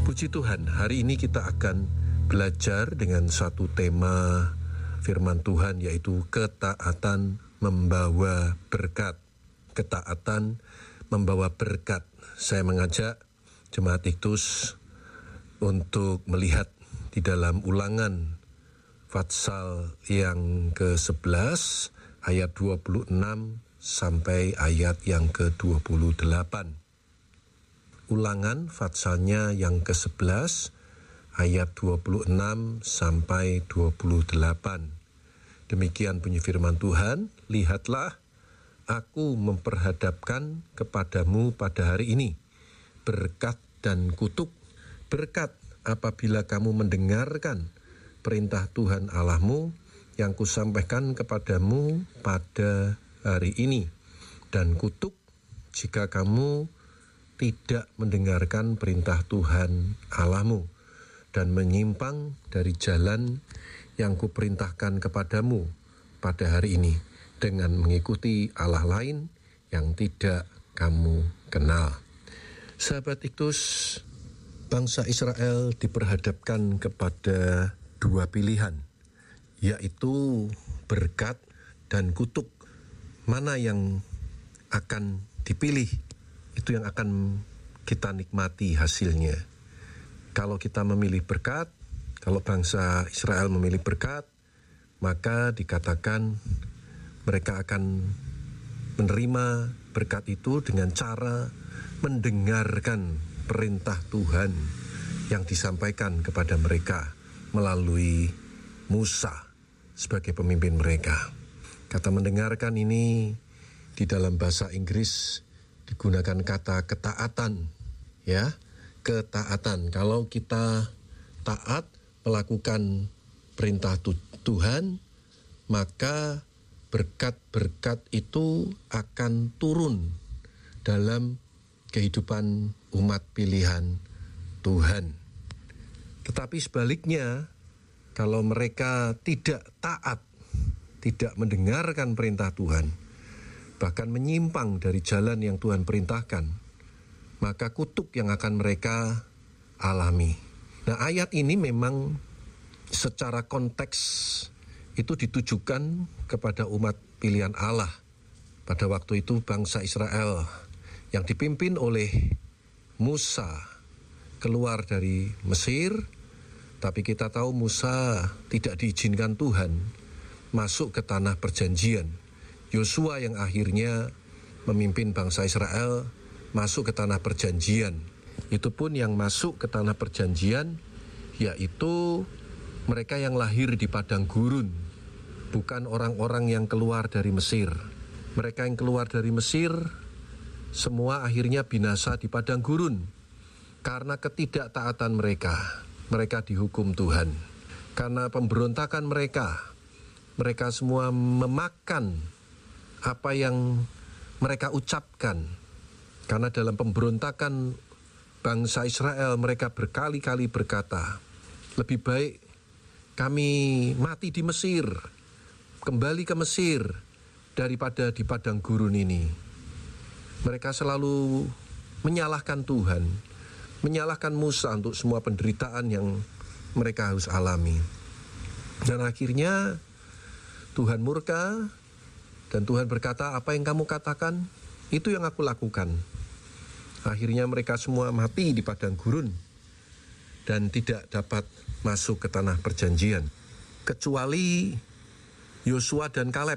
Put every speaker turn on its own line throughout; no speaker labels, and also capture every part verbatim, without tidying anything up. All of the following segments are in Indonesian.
Puji Tuhan, hari ini kita akan belajar dengan satu tema firman Tuhan, yaitu ketaatan membawa berkat. Ketaatan membawa berkat. Saya mengajak Jemaat Iktus untuk melihat di dalam Ulangan Fatsal yang ke sebelas ayat dua puluh enam sampai ayat yang ke dua puluh delapan. Ulangan Fatsalnya yang ke sebelas ayat dua puluh enam sampai dua puluh delapan. Demikian bunyi firman Tuhan, lihatlah, aku memperhadapkan kepadamu pada hari ini berkat dan kutuk. Berkat apabila kamu mendengarkan perintah Tuhan Allahmu yang kusampaikan kepadamu pada hari ini, dan kutuk jika kamu tidak mendengarkan perintah Tuhan Allahmu dan menyimpang dari jalan yang kuperintahkan kepadamu pada hari ini dengan mengikuti Allah lain yang tidak kamu kenal. Sahabat Iktus, bangsa Israel diperhadapkan kepada dua pilihan, yaitu berkat dan kutuk. Mana yang akan dipilih? Itu yang akan kita nikmati hasilnya. Kalau kita memilih berkat, kalau bangsa Israel memilih berkat, maka dikatakan mereka akan menerima berkat itu dengan cara mendengarkan perintah Tuhan yang disampaikan kepada mereka melalui Musa sebagai pemimpin mereka. Kata mendengarkan ini di dalam bahasa Inggris digunakan kata ketaatan, ya, ketaatan. Kalau kita taat melakukan perintah tu- Tuhan, maka berkat-berkat itu akan turun dalam kehidupan umat pilihan Tuhan. Tetapi sebaliknya, kalau mereka tidak taat, tidak mendengarkan perintah Tuhan, bahkan menyimpang dari jalan yang Tuhan perintahkan, maka kutuk yang akan mereka alami. Nah, ayat ini memang secara konteks itu ditujukan kepada umat pilihan Allah. Pada waktu itu bangsa Israel yang dipimpin oleh Musa keluar dari Mesir, tapi kita tahu Musa tidak diizinkan Tuhan masuk ke tanah perjanjian. Yosua yang akhirnya memimpin bangsa Israel masuk ke tanah perjanjian. Itu pun yang masuk ke tanah perjanjian yaitu mereka yang lahir di padang gurun, bukan orang-orang yang keluar dari Mesir. Mereka yang keluar dari Mesir semua akhirnya binasa di padang gurun karena ketidaktaatan mereka. Mereka dihukum Tuhan. Karena pemberontakan mereka, mereka semua memakan apa yang mereka ucapkan. Karena dalam pemberontakan bangsa Israel, mereka berkali-kali berkata, lebih baik kami mati di Mesir, kembali ke Mesir, daripada di padang gurun ini. Mereka selalu menyalahkan Tuhan, menyalahkan Musa untuk semua penderitaan yang mereka harus alami. Dan akhirnya Tuhan murka, dan Tuhan berkata, apa yang kamu katakan, itu yang aku lakukan. Akhirnya mereka semua mati di padang gurun dan tidak dapat masuk ke tanah perjanjian. Kecuali Yosua dan Kaleb,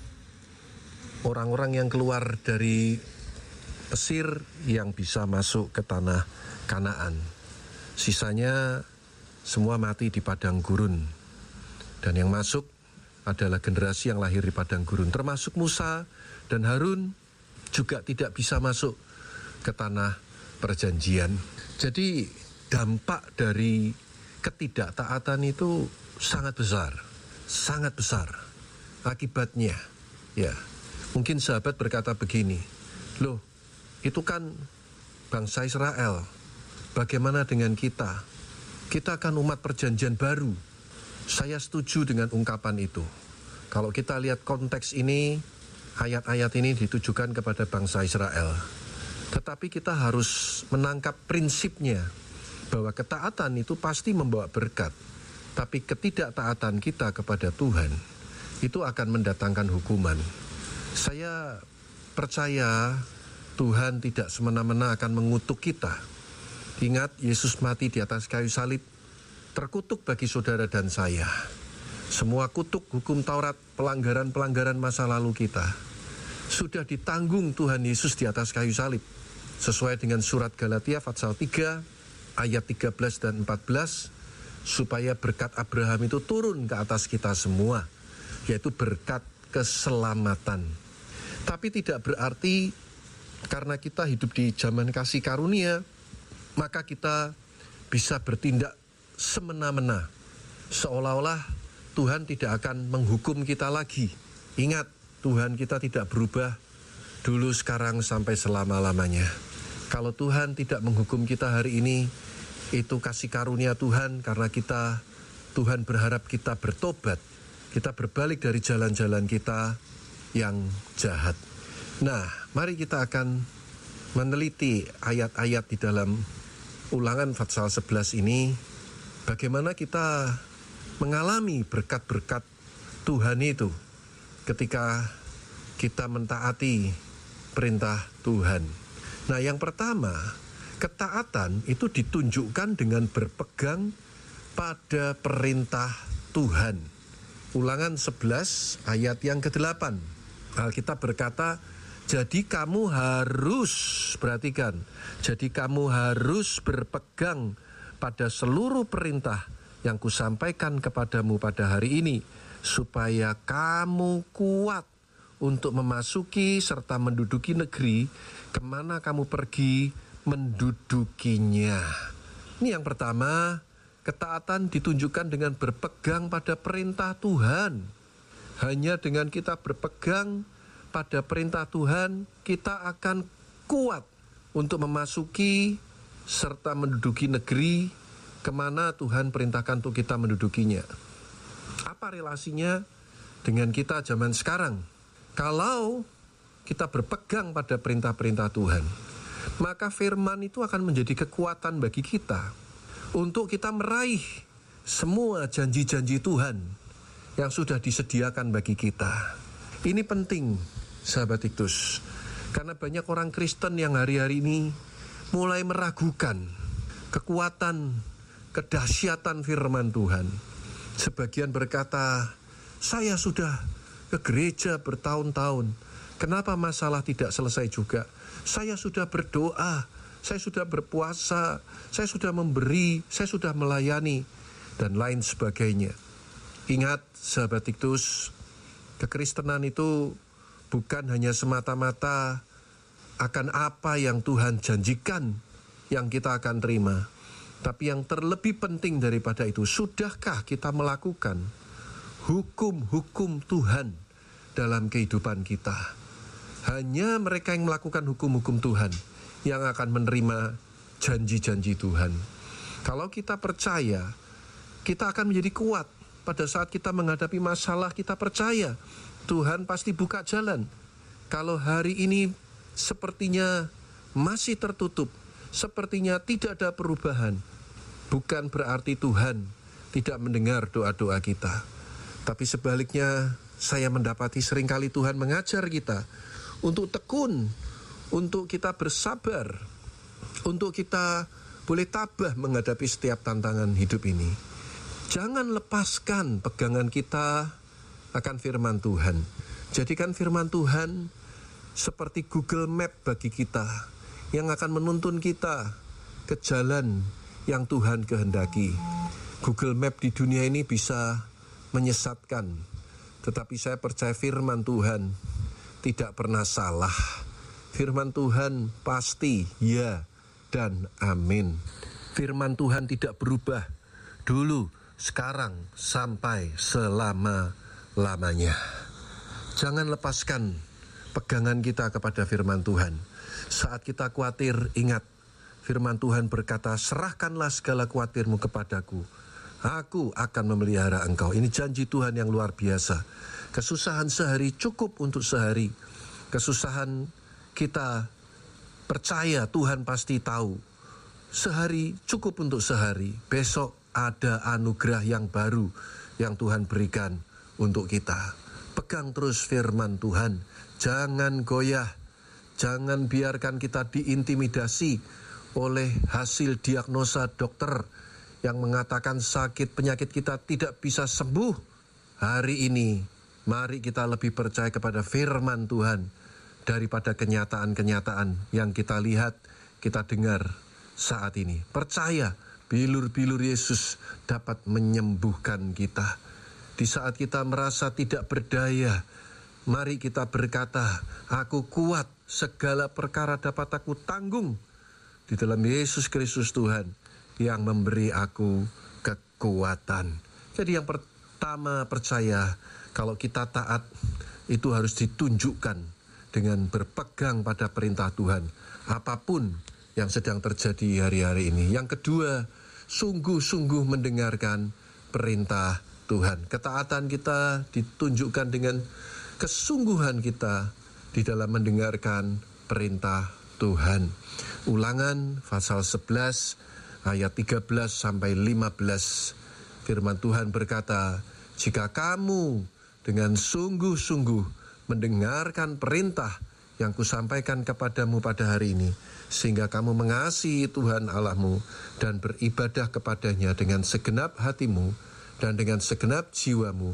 orang-orang yang keluar dari Mesir yang bisa masuk ke tanah Kanaan. Sisanya semua mati di padang gurun. Dan yang masuk adalah generasi yang lahir di padang gurun, termasuk Musa dan Harun juga tidak bisa masuk ke tanah perjanjian. Jadi dampak dari ketidaktaatan itu sangat besar, sangat besar akibatnya. Ya, mungkin sahabat berkata begini, loh, itu kan bangsa Israel, bagaimana dengan kita? Kita kan umat perjanjian baru. Saya setuju dengan ungkapan itu. Kalau kita lihat konteks ini, ayat-ayat ini ditujukan kepada bangsa Israel. Tetapi kita harus menangkap prinsipnya bahwa ketaatan itu pasti membawa berkat, tapi ketidaktaatan kita kepada Tuhan itu akan mendatangkan hukuman. Saya percaya Tuhan tidak semena-mena akan mengutuk kita. Ingat, Yesus mati di atas kayu salib, terkutuk bagi saudara dan saya. Semua kutuk hukum Taurat, pelanggaran-pelanggaran masa lalu kita sudah ditanggung Tuhan Yesus di atas kayu salib. Sesuai dengan surat Galatia pasal tiga ayat tiga belas dan empat belas, supaya berkat Abraham itu turun ke atas kita semua, yaitu berkat keselamatan. Tapi tidak berarti karena kita hidup di zaman kasih karunia, maka kita bisa bertindak semena-mena, seolah-olah Tuhan tidak akan menghukum kita lagi. Ingat, Tuhan kita tidak berubah dulu, sekarang, sampai selama-lamanya. Kalau Tuhan tidak menghukum kita hari ini, itu kasih karunia Tuhan, karena kita, Tuhan berharap kita bertobat, kita berbalik dari jalan-jalan kita yang jahat. Nah, mari kita akan meneliti ayat-ayat di dalam Ulangan pasal sebelas ini, bagaimana kita mengalami berkat-berkat Tuhan itu ketika kita mentaati perintah Tuhan. Nah, yang pertama, ketaatan itu ditunjukkan dengan berpegang pada perintah Tuhan. Ulangan sebelas ayat yang kedelapan. Alkitab berkata, jadi kamu harus, perhatikan, jadi kamu harus berpegang pada seluruh perintah yang kusampaikan kepadamu pada hari ini, supaya kamu kuat untuk memasuki serta menduduki negeri kemana kamu pergi mendudukinya. Ini yang pertama, ketaatan ditunjukkan dengan berpegang pada perintah Tuhan. Hanya dengan kita berpegang pada perintah Tuhan, kita akan kuat untuk memasuki serta menduduki negeri kemana Tuhan perintahkan untuk kita mendudukinya. Apa relasinya dengan kita zaman sekarang? Kalau kita berpegang pada perintah-perintah Tuhan, maka firman itu akan menjadi kekuatan bagi kita untuk kita meraih semua janji-janji Tuhan yang sudah disediakan bagi kita. Ini penting, sahabat Iktus, karena banyak orang Kristen yang hari-hari ini mulai meragukan kekuatan, kedahsyatan firman Tuhan. Sebagian berkata, saya sudah ke gereja bertahun-tahun, kenapa masalah tidak selesai juga? Saya sudah berdoa, saya sudah berpuasa, saya sudah memberi, saya sudah melayani, dan lain sebagainya. Ingat, sahabat Iktus, kekristenan itu bukan hanya semata-mata akan apa yang Tuhan janjikan yang kita akan terima, tapi yang terlebih penting daripada itu, sudahkah kita melakukan hukum-hukum Tuhan dalam kehidupan kita? Hanya mereka yang melakukan hukum-hukum Tuhan yang akan menerima janji-janji Tuhan. Kalau kita percaya, kita akan menjadi kuat. Pada saat kita menghadapi masalah, kita percaya Tuhan pasti buka jalan. Kalau hari ini sepertinya masih tertutup, sepertinya tidak ada perubahan, bukan berarti Tuhan tidak mendengar doa-doa kita. Tapi sebaliknya, saya mendapati seringkali Tuhan mengajar kita untuk tekun, untuk kita bersabar, untuk kita boleh tabah menghadapi setiap tantangan hidup ini. Jangan lepaskan pegangan kita akan firman Tuhan. Jadikan firman Tuhan seperti Google Map bagi kita, yang akan menuntun kita ke jalan yang Tuhan kehendaki. Google Map di dunia ini bisa menyesatkan, tetapi saya percaya firman Tuhan tidak pernah salah. Firman Tuhan pasti ya dan amin. Firman Tuhan tidak berubah dulu, sekarang, sampai selama-lamanya. Jangan lepaskan pegangan kita kepada firman Tuhan. Saat kita khawatir, ingat, firman Tuhan berkata, serahkanlah segala khawatirmu kepadaku, aku akan memelihara engkau. Ini janji Tuhan yang luar biasa. Kesusahan sehari cukup untuk sehari. Kesusahan kita percaya Tuhan pasti tahu. sehari cukup untuk sehari. Besok ada anugerah yang baru yang Tuhan berikan untuk kita. Pegang terus firman Tuhan. Jangan goyah. Jangan biarkan kita diintimidasi oleh hasil diagnosa dokter yang mengatakan sakit penyakit kita tidak bisa sembuh. Hari ini, mari kita lebih percaya kepada firman Tuhan daripada kenyataan-kenyataan yang kita lihat, kita dengar saat ini. Percaya, bilur-bilur Yesus dapat menyembuhkan kita. Di saat kita merasa tidak berdaya, mari kita berkata, aku kuat, segala perkara dapat aku tanggung di dalam Yesus Kristus Tuhan yang memberi aku kekuatan. Jadi yang pertama percaya, kalau kita taat itu harus ditunjukkan dengan berpegang pada perintah Tuhan, apapun yang sedang terjadi hari-hari ini. Yang kedua, sungguh-sungguh mendengarkan perintah Tuhan. Ketaatan kita ditunjukkan dengan kesungguhan kita di dalam mendengarkan perintah Tuhan. Ulangan pasal sebelas ayat tiga belas sampai lima belas. Firman Tuhan berkata, jika kamu dengan sungguh-sungguh mendengarkan perintah yang kusampaikan kepadamu pada hari ini, sehingga kamu mengasihi Tuhan Allahmu dan beribadah kepadanya dengan segenap hatimu dan dengan segenap jiwamu,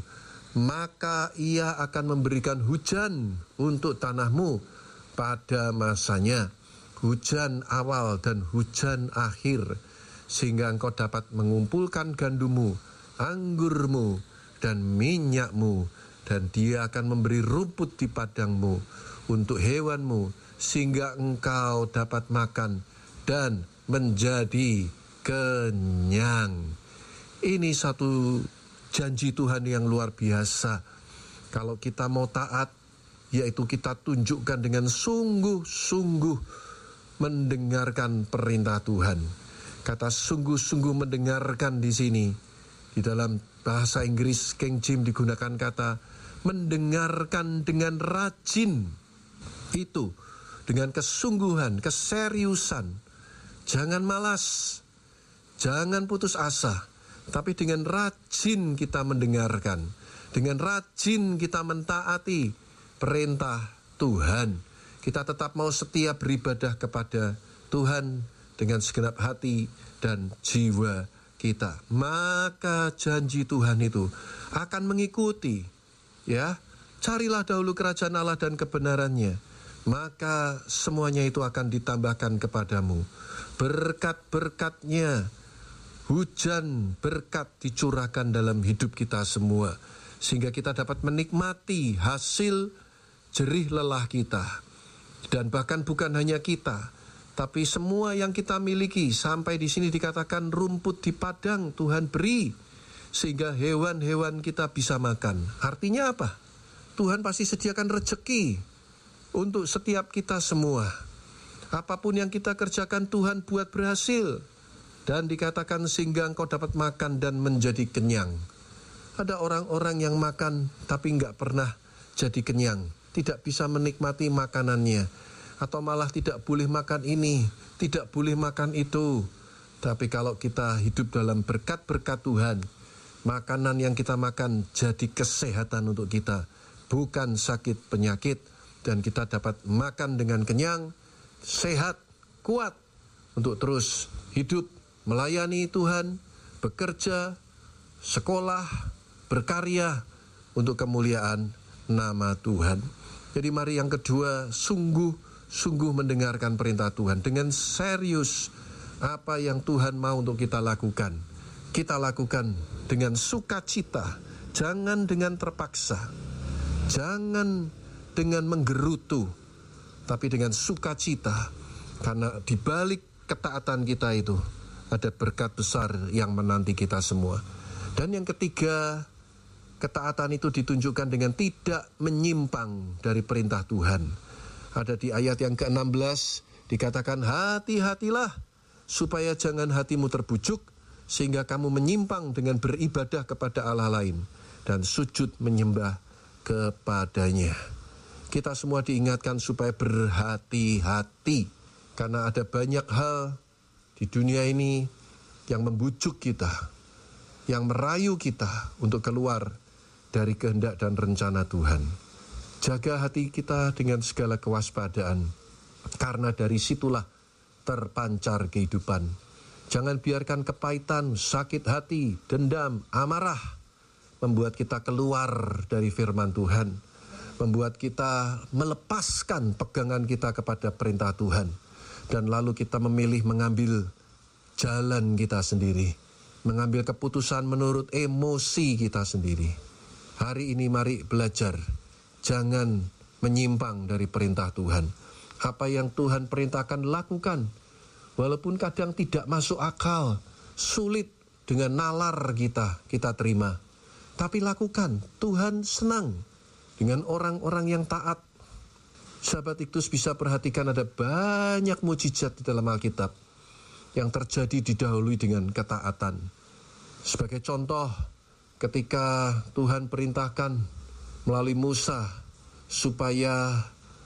maka ia akan memberikan hujan untuk tanahmu pada masanya, hujan awal dan hujan akhir, sehingga engkau dapat mengumpulkan gandummu, anggurmu, dan minyakmu, dan dia akan memberi rumput di padangmu untuk hewanmu, sehingga engkau dapat makan dan menjadi kenyang. Ini satu janji Tuhan yang luar biasa. Kalau kita mau taat, yaitu kita tunjukkan dengan sungguh-sungguh mendengarkan perintah Tuhan. Kata sungguh-sungguh mendengarkan di sini, di dalam bahasa Inggris King James digunakan kata mendengarkan dengan rajin. Itu dengan kesungguhan, keseriusan. Jangan malas, jangan putus asa. Tapi dengan rajin kita mendengarkan, dengan rajin kita mentaati perintah Tuhan. Kita tetap mau setia beribadah kepada Tuhan dengan segenap hati dan jiwa kita. Maka janji Tuhan itu akan mengikuti. Ya, carilah dahulu kerajaan Allah dan kebenarannya, maka semuanya itu akan ditambahkan kepadamu. Berkat-berkatnya, hujan berkat dicurahkan dalam hidup kita semua, sehingga kita dapat menikmati hasil jerih lelah kita. Dan bahkan bukan hanya kita, tapi semua yang kita miliki. Sampai di sini dikatakan rumput di padang Tuhan beri, sehingga hewan-hewan kita bisa makan. Artinya apa? Tuhan pasti sediakan rezeki untuk setiap kita semua. Apapun yang kita kerjakan Tuhan buat berhasil. Dan dikatakan sehingga engkau dapat makan dan menjadi kenyang. Ada orang-orang yang makan tapi enggak pernah jadi kenyang, tidak bisa menikmati makanannya, atau malah tidak boleh makan ini, tidak boleh makan itu. Tapi kalau kita hidup dalam berkat-berkat Tuhan, makanan yang kita makan jadi kesehatan untuk kita, bukan sakit penyakit, dan kita dapat makan dengan kenyang, sehat, kuat untuk terus hidup melayani Tuhan, bekerja, sekolah, berkarya untuk kemuliaan nama Tuhan. Jadi mari yang kedua, sungguh-sungguh mendengarkan perintah Tuhan dengan serius. Apa yang Tuhan mau untuk kita lakukan, kita lakukan dengan sukacita, jangan dengan terpaksa, jangan dengan menggerutu, tapi dengan sukacita, karena di balik ketaatan kita itu ada berkat besar yang menanti kita semua. Dan yang ketiga, ketaatan itu ditunjukkan dengan tidak menyimpang dari perintah Tuhan. Ada di ayat yang ke enam belas dikatakan, hati-hatilah supaya jangan hatimu terbujuk, sehingga kamu menyimpang dengan beribadah kepada Allah lain dan sujud menyembah kepadanya. Kita semua diingatkan supaya berhati-hati, karena ada banyak hal di dunia ini yang membujuk kita, yang merayu kita untuk keluar dari kehendak dan rencana Tuhan. Jaga hati kita dengan segala kewaspadaan, karena dari situlah terpancar kehidupan. Jangan biarkan kepahitan, sakit hati, dendam, amarah membuat kita keluar dari firman Tuhan, membuat kita melepaskan pegangan kita kepada perintah Tuhan, dan lalu kita memilih mengambil jalan kita sendiri, mengambil keputusan menurut emosi kita sendiri. Hari ini mari belajar, jangan menyimpang dari perintah Tuhan. Apa yang Tuhan perintahkan lakukan, walaupun kadang tidak masuk akal, sulit dengan nalar kita, kita terima. Tapi lakukan, Tuhan senang dengan orang-orang yang taat. Sahabat Iktus bisa perhatikan ada banyak mujizat di dalam Alkitab yang terjadi didahului dengan ketaatan. Sebagai contoh, ketika Tuhan perintahkan melalui Musa supaya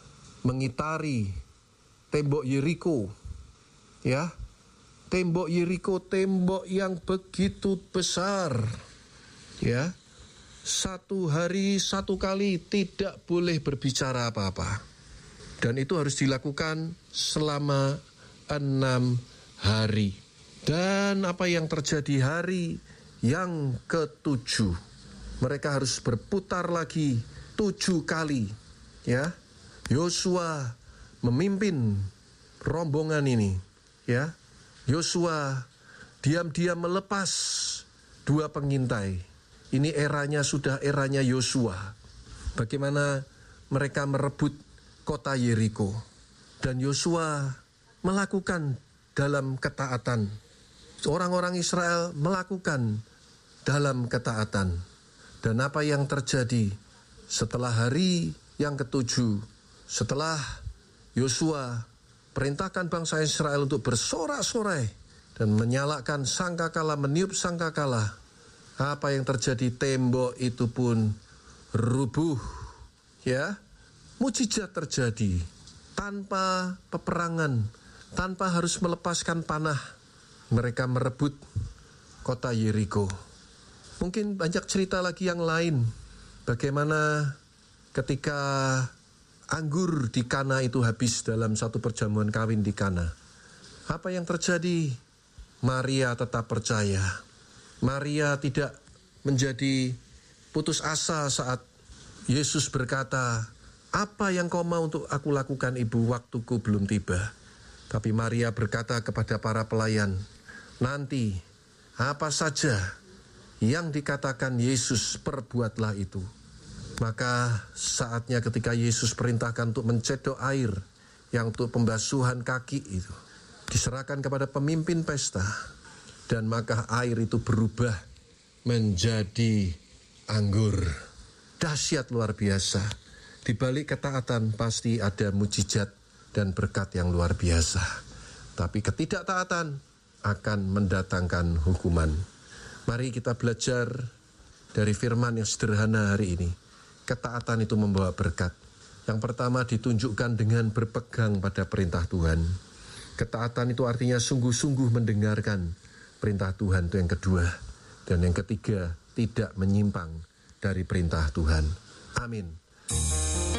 mengitari tembok Yeriko, ya, tembok Yeriko, tembok yang begitu besar, ya, satu hari satu kali tidak boleh berbicara apa-apa, dan itu harus dilakukan selama enam hari. Dan apa yang terjadi hari yang ketujuh, mereka harus berputar lagi tujuh kali, ya. Yosua memimpin rombongan ini, ya. Yosua diam-diam melepas dua pengintai. Ini eranya sudah eranya Yosua. Bagaimana mereka merebut kota Yeriko, dan Yosua melakukan dalam ketaatan. Orang-orang Israel melakukan dalam ketaatan. Dan apa yang terjadi setelah hari yang ketujuh, setelah Yosua perintahkan bangsa Israel untuk bersorak-sorai dan menyalakan sangkakala, meniup sangkakala, apa yang terjadi? Tembok itu pun rubuh, ya. Mujizat terjadi tanpa peperangan, tanpa harus melepaskan panah. Mereka merebut kota Yeriko. Mungkin banyak cerita lagi yang lain, bagaimana ketika anggur di Kana itu habis dalam satu perjamuan kawin di Kana. Apa yang terjadi? Maria tetap percaya. Maria tidak menjadi putus asa saat Yesus berkata, "Apa yang kau mau untuk aku lakukan, Ibu? Waktuku belum tiba." Tapi Maria berkata kepada para pelayan, "Nanti apa saja yang dikatakan Yesus, perbuatlah itu." Maka saatnya ketika Yesus perintahkan untuk mencedok air yang untuk pembasuhan kaki itu, diserahkan kepada pemimpin pesta, dan maka air itu berubah menjadi anggur. Dahsyat luar biasa. Di balik ketaatan pasti ada mujizat dan berkat yang luar biasa. Tapi ketidaktaatan akan mendatangkan hukuman. Mari kita belajar dari firman yang sederhana hari ini. Ketaatan itu membawa berkat. Yang pertama ditunjukkan dengan berpegang pada perintah Tuhan. Ketaatan itu artinya sungguh-sungguh mendengarkan perintah Tuhan, itu yang kedua. Dan yang ketiga, tidak menyimpang dari perintah Tuhan. Amin.